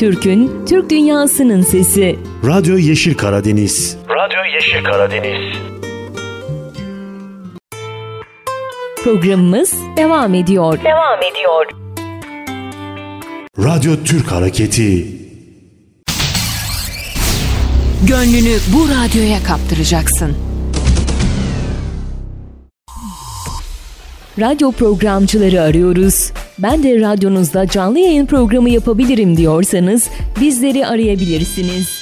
Türk'ün, Türk dünyasının sesi. Radyo Yeşil Karadeniz. Radyo Yeşil Karadeniz. Programımız devam ediyor. Radyo Türk Hareketi. Gönlünü bu radyoya kaptıracaksın. Radyo programcıları arıyoruz. Ben de radyonuzda canlı yayın programı yapabilirim diyorsanız bizleri arayabilirsiniz.